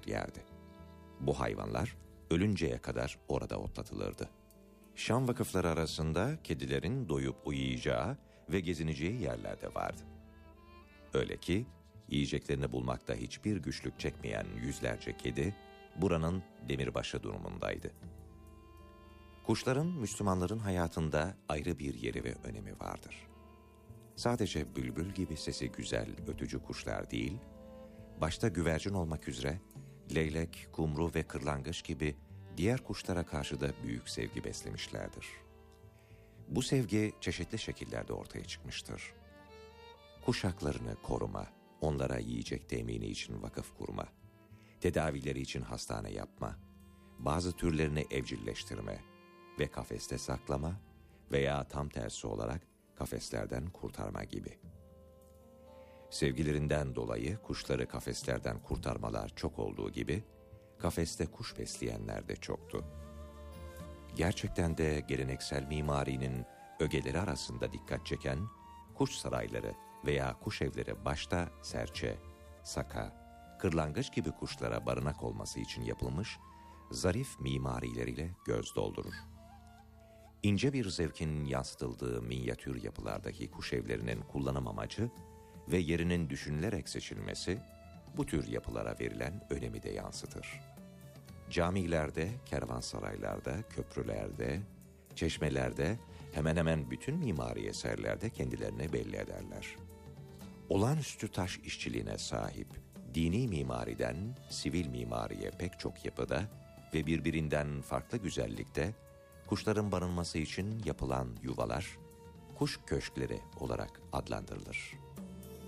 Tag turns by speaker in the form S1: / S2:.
S1: yerdi. Bu hayvanlar ölünceye kadar orada otlatılırdı. Şam vakıfları arasında kedilerin doyup uyuyacağı ve gezineceği yerler de vardı. Öyle ki yiyeceklerini bulmakta hiçbir güçlük çekmeyen yüzlerce kedi buranın demirbaşı durumundaydı. Kuşların Müslümanların hayatında ayrı bir yeri ve önemi vardır. Sadece bülbül gibi sesi güzel ötücü kuşlar değil, başta güvercin olmak üzere leylek, kumru ve kırlangıç gibi diğer kuşlara karşı da büyük sevgi beslemişlerdir. Bu sevgi çeşitli şekillerde ortaya çıkmıştır. Kuş haklarını koruma, onlara yiyecek temini için vakıf kurma, tedavileri için hastane yapma, bazı türlerini evcilleştirme ve kafeste saklama veya tam tersi olarak kafeslerden kurtarma gibi. Sevgilerinden dolayı kuşları kafeslerden kurtarmalar çok olduğu gibi, kafeste kuş besleyenler de çoktu. Gerçekten de geleneksel mimarinin ögeleri arasında dikkat çeken kuş sarayları veya kuş evleri başta serçe, saka, kırlangıç gibi kuşlara barınak olması için yapılmış zarif mimarileriyle göz doldurur. İnce bir zevkin yansıtıldığı minyatür yapılardaki kuş evlerinin kullanım amacı ve yerinin düşünülerek seçilmesi, bu tür yapılara verilen önemi de yansıtır. Camilerde, kervansaraylarda, köprülerde, çeşmelerde, hemen hemen bütün mimari eserlerde kendilerini belli ederler. Olağanüstü taş işçiliğine sahip, dini mimariden sivil mimariye pek çok yapıda ve birbirinden farklı güzellikte, kuşların barınması için yapılan yuvalar, kuş köşkleri olarak adlandırılır.